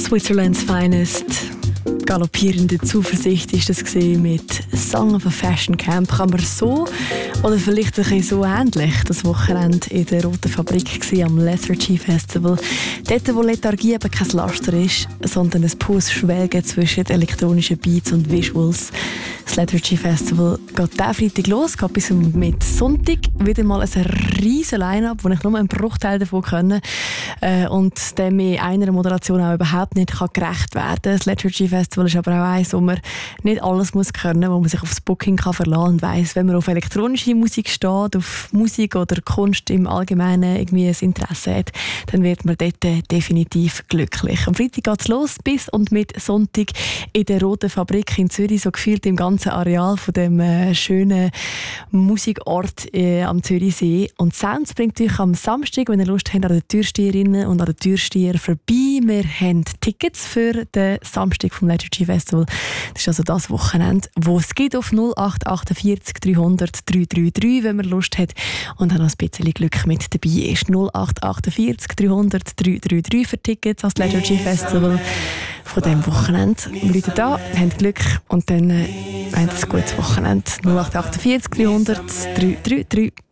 Switzerland's Finest. Galoppierende Zuversicht ist das mit Song of a Fashion Camp. Kann man so oder vielleicht ein bisschen so ähnlich das Wochenende in der Roten Fabrik am Lethargy Festival. Dort, wo Lethargie eben kein Laster ist, sondern ein pures Schwelgen zwischen elektronischen Beats und Visuals. Das Lethargy Festival geht diesen Freitag los, geht bis mit Sonntag. Wieder mal ein riesen Line-Up, wo ich nur einen Bruchteil davon kann und dem in einer Moderation auch überhaupt nicht gerecht werden kann. Das Lethargy Festival ist aber auch eins, wo man nicht alles muss können, wo man sich aufs Booking kann verlassen und weiss, wenn man auf elektronische Musik steht, auf Musik oder Kunst im Allgemeinen irgendwie ein Interesse hat, dann wird man dort definitiv glücklich. Am Freitag geht es los, bis und mit Sonntag in der Roten Fabrik in Zürich, so gefühlt im ganzen Areal von dem schönen Musikort am Zürichsee. Und Sounds bringt euch am Samstag, wenn ihr Lust habt, an den Türsteherinnen und an den Türsteher vorbei. Wir haben Tickets für den Samstag vom Lethargy Festival. Das ist also das Wochenende, wo es geht auf 0848 300 333, wenn man Lust hat und dann noch ein bisschen Glück mit dabei ist. 0848 300 333 für Tickets als Lethargy Festival von diesem Wochenende. Leute da, haben Glück und dann haben ein gutes Wochenende. 0848 300 333.